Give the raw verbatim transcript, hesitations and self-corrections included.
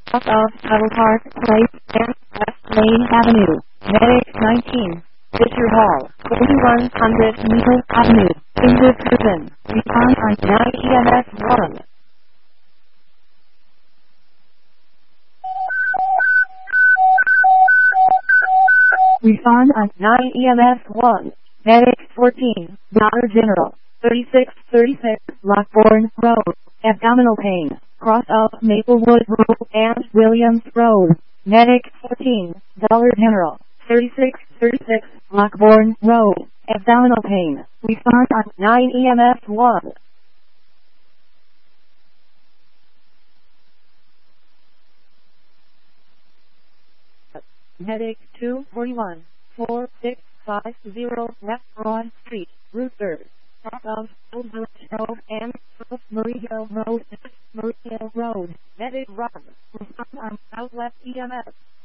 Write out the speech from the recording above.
south of Tuttle Park Place and West Main Avenue. Medic nineteen. Fisher Hall, forty-one hundred Needle Avenue, Finger Prison. Respond on nine E M S one. Respond on nine E M S one. Medic fourteen, Dollar General, thirty-six thirty-six, Lockbourne Road, abdominal pain, cross of Maplewood Road and Williams Road. Medic fourteen, Dollar General, thirty-six thirty-six, Lockbourne Road, abdominal pain. Respond on nine E M S one. Medic two forty-one, four six five zero West Broad Street, Rooters, south of Old Village Road and South Murrayville Road, Murrayville Road. Medic Rob, respond on Southwest E M S.